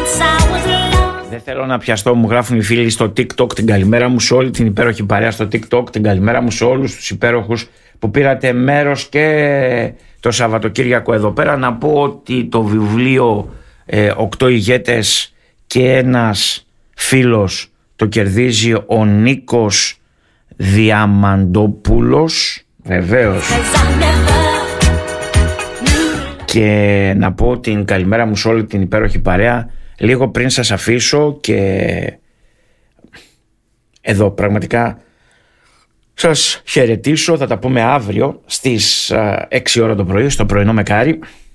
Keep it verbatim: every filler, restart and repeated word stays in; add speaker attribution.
Speaker 1: Δεν θέλω να πιαστώ, μου γράφουν οι φίλοι στο TikTok την καλημέρα μου σε όλη την υπέροχη παρέα στο TikTok, την καλημέρα μου σε όλους τους υπέροχους που πήρατε μέρος και το Σαββατοκύριακο εδώ πέρα. Να πω ότι το βιβλίο ε, οκτώ ηγέτες και ένας φίλος το κερδίζει ο Νίκος Διαμαντόπουλος, βεβαίως. Και να πω την καλημέρα μου σε όλη την υπέροχη παρέα λίγο πριν σας αφήσω, και εδώ πραγματικά σας χαιρετήσω. Θα τα πούμε αύριο στις έξι ώρα το πρωί στο πρωινό Μεκάρι.